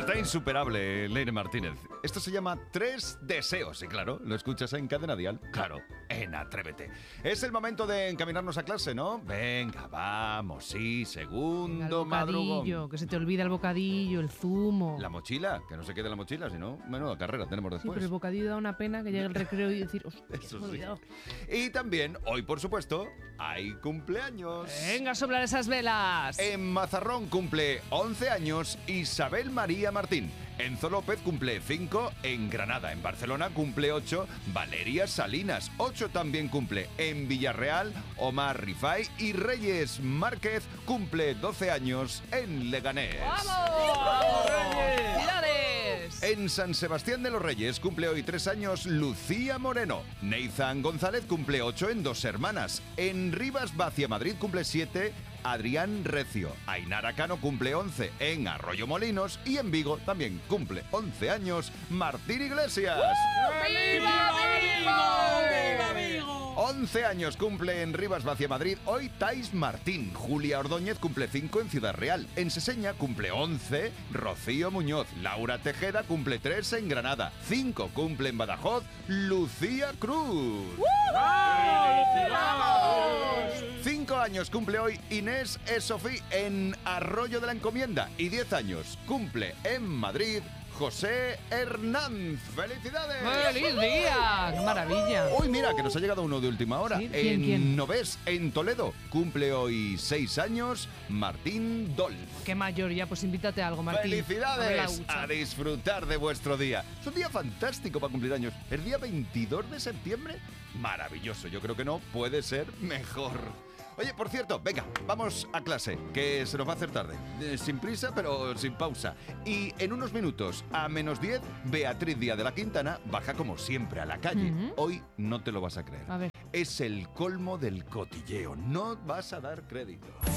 Está insuperable, Leire Martínez. Esto se llama Tres Deseos. Y claro, lo escuchas en Cadena Dial. Claro, en Atrévete. Es el momento de encaminarnos a clase, ¿no? Venga, vamos, sí, segundo madrugón. Que se te olvida el bocadillo, el zumo. La mochila, que no se quede la mochila, si no, menuda carrera tenemos Sí, después. pero el bocadillo da una pena que llegue el recreo y decir, hostia, Eso se me ha sí. olvidado. Y también, hoy por supuesto, hay cumpleaños. Venga a soplar esas velas. En Mazarrón cumple 11 años Isabel María Martín. Enzo López cumple 5, en Granada. En Barcelona cumple 8, Valeria Salinas. 8 también cumple en Villarreal, Omar Rifai. Y Reyes Márquez cumple 12 años en Leganés. ¡Vamos! ¡Felicidades! En San Sebastián de los Reyes cumple hoy 3 años Lucía Moreno. Neizan González cumple 8 en Dos Hermanas. En Rivas Vacia Madrid cumple 7 Adrián Recio. Ainara Cano cumple 11 en Arroyo Molinos. Y en Vigo también cumple 11 años Martín Iglesias. ¡Viva Vigo! 11 años cumple en Rivas Vacia Madrid hoy Tais Martín. Julia Ordóñez cumple 5 en Ciudad Real. En Seseña cumple 11 Rocío Muñoz. Laura Tejeda cumple 3 en Granada. 5 cumple en Badajoz Lucía Cruz. 5 años cumple hoy Inés Esofí en Arroyo de la Encomienda. Y 10 años cumple en Madrid José Hernández. ¡Felicidades! ¡Feliz día! ¡Qué maravilla! Uy, mira, que nos ha llegado uno de última hora. ¿Sí? En ¿Quién? Novés, en Toledo, cumple hoy 6 años Martín Dolf. ¡Qué mayor ya! Pues invítate a algo, Martín. Abre la ¡Felicidades! hucha. A disfrutar de vuestro día. Es un día fantástico para cumplir años. El día 22 de septiembre. Maravilloso. Yo creo que no puede ser mejor. Oye, por cierto, venga, vamos a clase, que se nos va a hacer tarde. Sin prisa, pero sin pausa. Y en unos minutos, a -10, Beatriz Díaz de la Quintana baja como siempre a la calle. Hoy no te lo vas a creer. A ver. Es el colmo del cotilleo. No vas a dar crédito.